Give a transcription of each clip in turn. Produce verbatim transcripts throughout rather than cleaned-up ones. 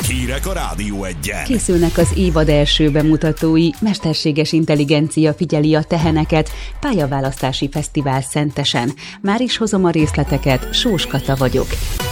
Hírek a Rádió Egyen. Készülnek az évad első bemutatói, mesterséges intelligencia figyeli a teheneket, pályaválasztási fesztivál Szentesen. Már is hozom a részleteket, Sós Kata vagyok.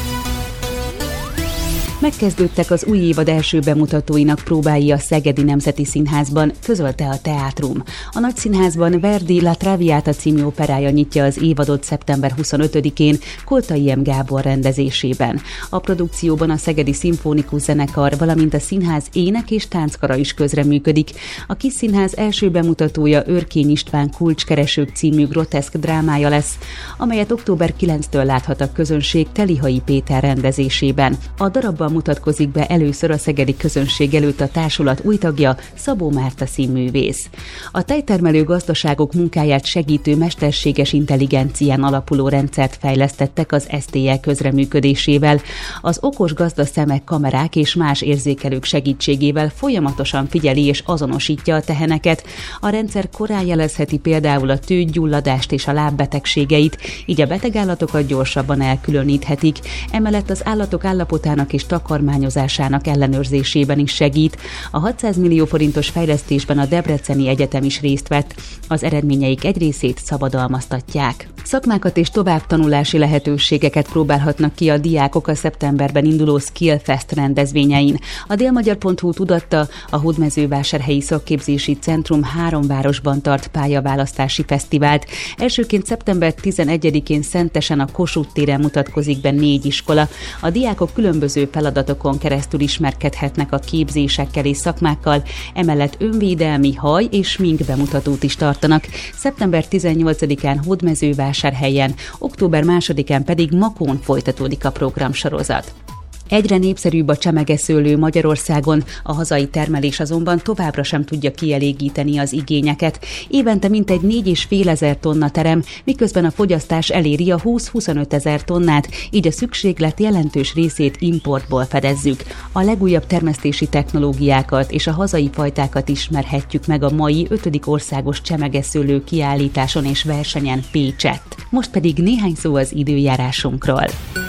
Megkezdődtek az új évad első bemutatóinak próbái a Szegedi Nemzeti Színházban, közölte a Teátrum. A Nagyszínházban Verdi La Traviata című operája nyitja az évadot szeptember huszonötödikén Koltai M. Gábor rendezésében. A produkcióban a Szegedi Szimfonikus Zenekar, valamint a színház ének- és tánckara is közreműködik. A Kis Színház első bemutatója Őrkény István Kulcskeresők című groteszk drámája lesz, amelyet október kilencedikétől láthat a közönség Telihai Péter rendezésében. A darabban mutatkozik be először a szegedi közönség előtt a társulat új tagja, Szabó Márta színművész. A tejtermelő gazdaságok munkáját segítő mesterséges intelligencián alapuló rendszert fejlesztettek az es té e közreműködésével. Az okos gazdaszemek, kamerák és más érzékelők segítségével folyamatosan figyeli és azonosítja a teheneket. A rendszer korán jelezheti például a tőgyulladást és a lábbetegségeit, így a betegállatokat gyorsabban elkülöníthetik. Emellett az állatok állapotának és takarmányozásának ellenőrzésében is segít. A hatszáz millió forintos fejlesztésben a Debreceni Egyetem is részt vett. Az eredményeik egy részét szabadalmaztatják. Szakmákat és továbbtanulási lehetőségeket próbálhatnak ki a diákok a szeptemberben induló Skillfest rendezvényein. A délmagyar pont hu tudatta, a Hódmezővásárhelyi Szakképzési Centrum három városban tart pályaválasztási fesztivált. Elsőként szeptember tizenegyedikén Szentesen a Kossuth téren mutatkozik be négy iskola. A diákok különböző feladatokon keresztül ismerkedhetnek a képzésekkel és szakmákkal, emellett önvédelmi, haj- és smink bemutatót is tartanak. szeptember tizennyolcadikán Hódmezővásárhelyen, október másodikán pedig Makón folytatódik a programsorozat. Egyre népszerűbb a csemegeszőlő Magyarországon, a hazai termelés azonban továbbra sem tudja kielégíteni az igényeket. Évente mintegy négy és fél ezer tonna terem, miközben a fogyasztás eléri a húsz-huszonöt ezer tonnát, így a szükséglet jelentős részét importból fedezzük. A legújabb termesztési technológiákat és a hazai fajtákat ismerhetjük meg a mai ötödik országos csemegeszőlő kiállításon és versenyen Pécsett. Most pedig néhány szó az időjárásunkról.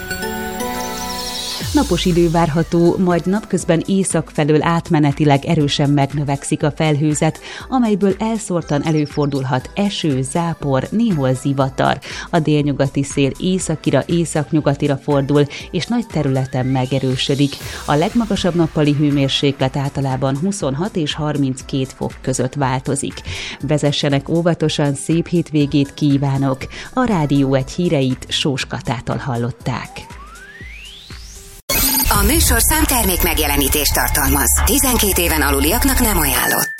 Napos idő várható, majd napközben észak felől átmenetileg erősen megnövekszik a felhőzet, amelyből elszórtan előfordulhat eső, zápor, néhol zivatar. A délnyugati szél északira, északnyugatira fordul, és nagy területen megerősödik. A legmagasabb nappali hőmérséklet általában huszonhat és harminckét fok között változik. Vezessenek óvatosan, szép hétvégét kívánok! A Rádió Egy híreit Sós Katától hallották. A műsorszám termék megjelenítést tartalmaz. tizenkét éven aluliaknak nem ajánlott.